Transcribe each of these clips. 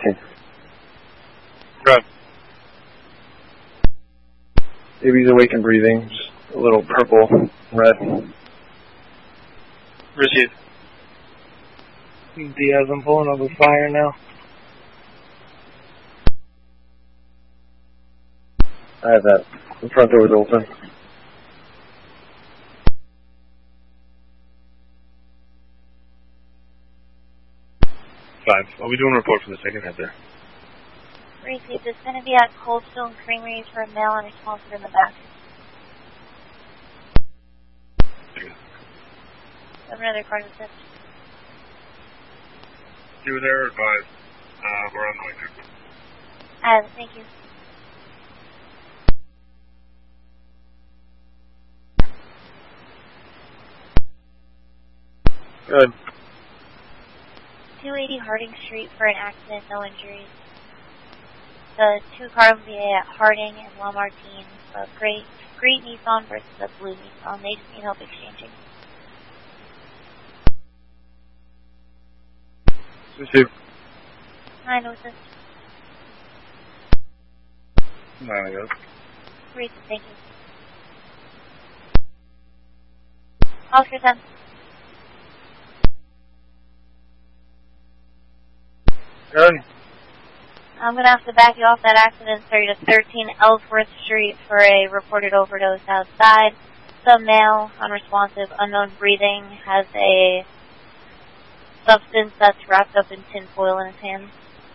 15. Good. Baby's awake and breathing, just a little purple, red. Receive. Diaz, I'm pulling over fire now. I have that. The front door is open. 5. What are we doing a report for the second head there? Receive. It's going to be at Coldstone Creamery for a male unresponsive in the back. I have another card with this. You were there, advise. We're on the way through. Thank you. Good. 280 Harding Street for an accident, no injuries. The two cars will be at Harding and Lamartine. The great Nissan versus the blue Nissan. They just need help exchanging. Receive. 9 with this. 9, I guess. Receive, thank you. Oscar 10. Good. I'm going to have to back you off that accident, sir, to 13 Ellsworth Street for a reported overdose outside. Some male, unresponsive, unknown breathing, has a substance that's wrapped up in tin foil in his hand.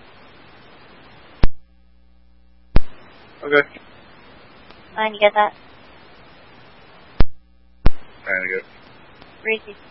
Okay. 9, you get that? 9, I guess. Receive.